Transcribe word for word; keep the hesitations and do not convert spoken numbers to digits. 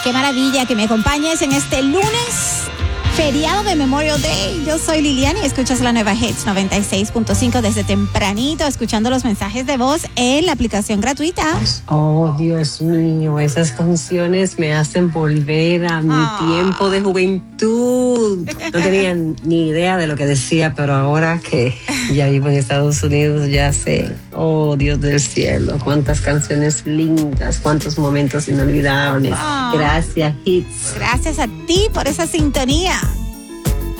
qué maravilla que me acompañes en este lunes, feriado de Memorial Day. Yo soy Liliana y escuchas la nueva Hits noventa y seis punto cinco desde tempranito, escuchando los mensajes de voz en la aplicación gratuita. Oh, Dios mío, esas canciones me hacen volver a mi oh. tiempo de juventud. No tenía ni idea de lo que decía, pero ahora que ya vivo en Estados Unidos, ya sé. Oh, Dios del cielo, cuántas canciones lindas, cuántos momentos inolvidables. Oh. Gracias, Hits. Gracias a ti por esa sintonía.